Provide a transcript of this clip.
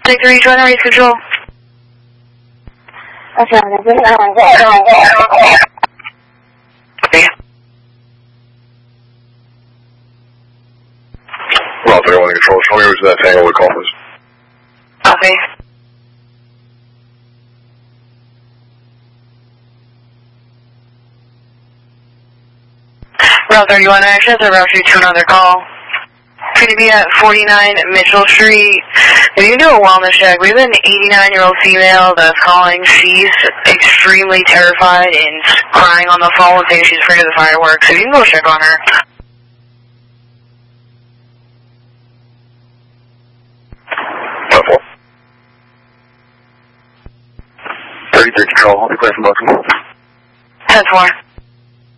Take 3, join race control. Okay. Well, 31 control. Show me who's that tango we call this. Copy. Route 31 actions are route you to another call. Going to be at 49 Mitchell Street. If you can do a wellness check, we have an 89-year-old female that's calling. She's extremely terrified and crying on the phone saying she's afraid of the fireworks. So you can go check on her. Level. 33 control. I'll be clear from Buckingham. 10-4.